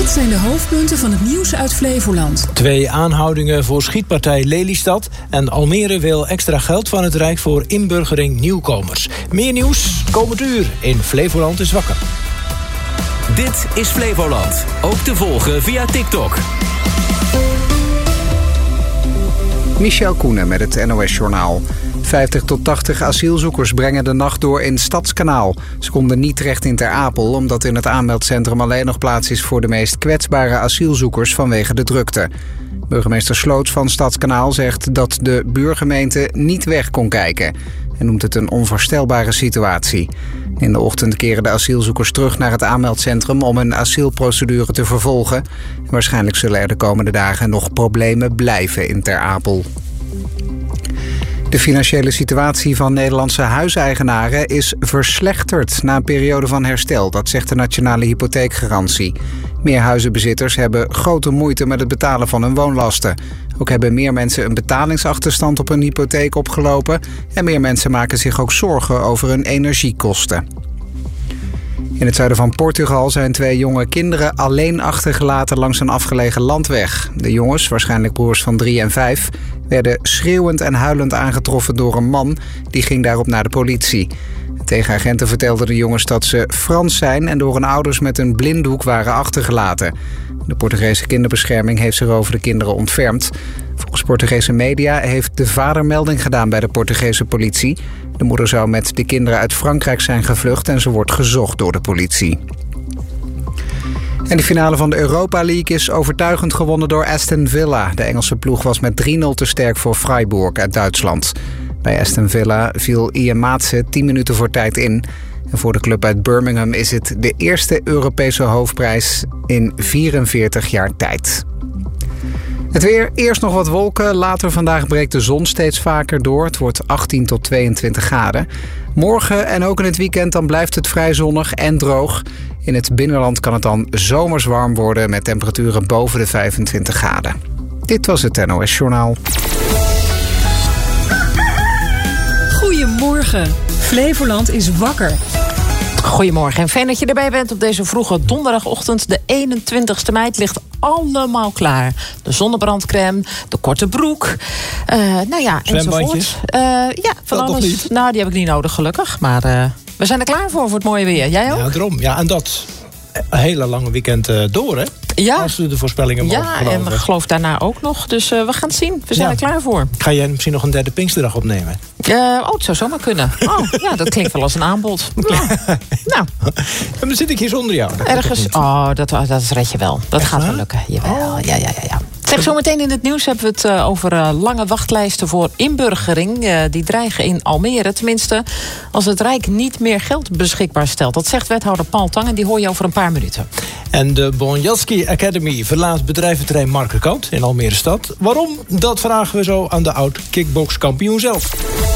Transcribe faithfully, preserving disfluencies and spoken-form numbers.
Dit zijn de hoofdpunten van het nieuws uit Flevoland. Twee aanhoudingen voor schietpartij Lelystad. En Almere wil extra geld van het Rijk voor inburgering nieuwkomers. Meer nieuws komend uur in Flevoland is wakker. Dit is Flevoland. Ook te volgen via TikTok. Michel Koenen met het N O S-journaal. vijftig tot tachtig asielzoekers brengen de nacht door in Stadskanaal. Ze konden niet terecht in Ter Apel, omdat in het aanmeldcentrum alleen nog plaats is voor de meest kwetsbare asielzoekers vanwege de drukte. Burgemeester Sloots van Stadskanaal zegt dat de buurgemeente niet weg kon kijken en noemt het een onvoorstelbare situatie. In de ochtend keren de asielzoekers terug naar het aanmeldcentrum om hun asielprocedure te vervolgen. En waarschijnlijk zullen er de komende dagen nog problemen blijven in Ter Apel. De financiële situatie van Nederlandse huiseigenaren is verslechterd na een periode van herstel. Dat zegt de Nationale Hypotheekgarantie. Meer huizenbezitters hebben grote moeite met het betalen van hun woonlasten. Ook hebben meer mensen een betalingsachterstand op hun hypotheek opgelopen. En meer mensen maken zich ook zorgen over hun energiekosten. In het zuiden van Portugal zijn twee jonge kinderen alleen achtergelaten langs een afgelegen landweg. De jongens, waarschijnlijk broers van drie en vijf, werden schreeuwend en huilend aangetroffen door een man. Die ging daarop naar de politie. Tegen agenten vertelden de jongens dat ze Frans zijn en door hun ouders met een blinddoek waren achtergelaten. De Portugese kinderbescherming heeft zich over de kinderen ontfermd. Volgens Portugese media heeft de vader melding gedaan bij de Portugese politie. De moeder zou met de kinderen uit Frankrijk zijn gevlucht en ze wordt gezocht door de politie. En de finale van de Europa League is overtuigend gewonnen door Aston Villa. De Engelse ploeg was met drie nul te sterk voor Freiburg uit Duitsland. Bij Aston Villa viel Ian Maatsen tien minuten voor tijd in. En voor de club uit Birmingham is het de eerste Europese hoofdprijs in vierenveertig jaar tijd. Het weer, eerst nog wat wolken. Later vandaag breekt de zon steeds vaker door. Het wordt achttien tot tweeëntwintig graden. Morgen en ook in het weekend dan blijft het vrij zonnig en droog. In het binnenland kan het dan zomers warm worden met temperaturen boven de vijfentwintig graden. Dit was het N O S-journaal. Goedemorgen. Flevoland is wakker. Goedemorgen en fijn dat je erbij bent op deze vroege donderdagochtend. De eenentwintigste mei. Het ligt allemaal klaar. De zonnebrandcrème, de korte broek. Uh, nou ja, enzovoort. Uh, ja, van dat alles. Nou, die heb ik niet nodig gelukkig. Maar uh, we zijn er klaar voor, voor het mooie weer. Jij ook? Ja, daarom. Ja, en dat een hele lange weekend uh, door, hè? Ja. Als we de voorspellingen mogen ja, geloven. En ik geloof daarna ook nog. Dus uh, we gaan het zien. We zijn ja. er klaar voor. Ga jij misschien nog een derde Pinksterdag opnemen? Uh, oh, het zou zomaar kunnen. Oh, ja, dat klinkt wel als een aanbod. Ja. Nou. En dan zit ik hier zonder jou. Dat Ergens. Oh, dat, dat red je wel. Dat Echt gaat waar? wel lukken. Jawel. Oh. Ja, ja, ja, ja. Zeg, zometeen in het nieuws hebben we het uh, over uh, lange wachtlijsten voor inburgering. Uh, die dreigen in Almere. Tenminste, als het Rijk niet meer geld beschikbaar stelt. Dat zegt wethouder Paul Tang en die hoor je over een paar minuten. En de Bonjatski Academy verlaat bedrijventerrein Markerkant in Almere stad. Waarom? Dat vragen we zo aan de oud-kickbokskampioen zelf.